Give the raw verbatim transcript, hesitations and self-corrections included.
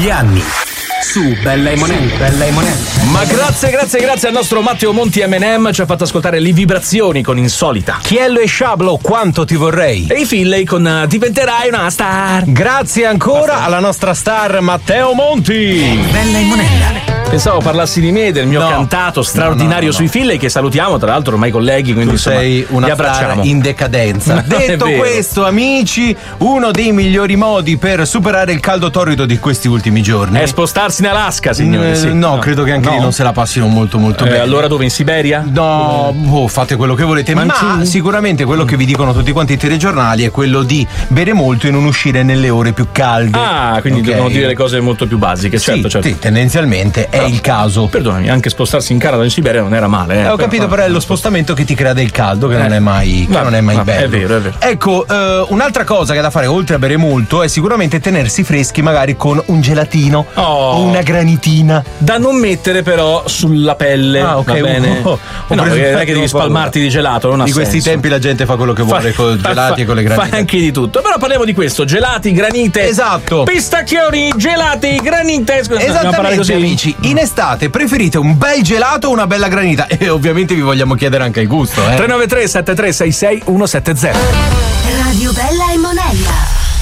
degli anni. Su Bella e Monella, Bella e Monella. Ma grazie, grazie, grazie al nostro Matteo Monti M and M, ci ha fatto ascoltare le vibrazioni con Insolita. Chiello e Sciablo, quanto ti vorrei. E i Finlay con uh, Diventerai una star. Grazie ancora alla nostra star Matteo Monti. Bella e Monella. Pensavo parlassi di me, del mio No. cantato straordinario No, no, no, sui Finlay, che salutiamo, tra l'altro ormai colleghi, quindi Tu insomma, sei una li star abbracciamo. in decadenza. Non è Detto vero. questo, amici, uno dei migliori modi per superare il caldo torrido di questi ultimi giorni È spostarsi in Alaska, signori. Eh, sì. no, credo che anche No. lì non se la passino molto molto Eh, bene. allora dove? In Siberia? No, boh, fate quello che volete, Mancini? ma sicuramente quello che vi dicono tutti quanti i telegiornali è quello di bere molto e non uscire nelle ore più calde. Ah, quindi Ok? devono dire le cose molto più basiche, Sì, certo, certo. sì, tendenzialmente è Però, il caso. Perdonami, anche spostarsi in Canada o in Siberia non era male. Eh, Eh, ho capito, però è lo spostamento che ti crea del caldo, che Eh. non è mai, che Vabbè, non è mai vabbè, bello. è vero, è vero. Ecco, eh, un'altra cosa che è da fare oltre a bere molto è sicuramente tenersi freschi, magari con un gelatino Oh. o una granitina. Da non mettere però sulla pelle. Ah, ok, Va bene. oh, ho Eh no, preso- perché non è che devi ho paura. spalmarti di gelato, non ha Di questi senso. tempi la gente fa quello che vuole Fa- con i gelati fa- e con le granite. Fa anche di tutto. Però parliamo di questo: gelati, granite. Esatto. Pistacchioni, gelati, granite. Scusa, dobbiamo parlare Esattamente, così? amici. In estate preferite un bel gelato o una bella granita? E ovviamente vi vogliamo chiedere anche il gusto, eh. tre nove tre sette tre sei sei uno sette zero. Radio Bella e Monella.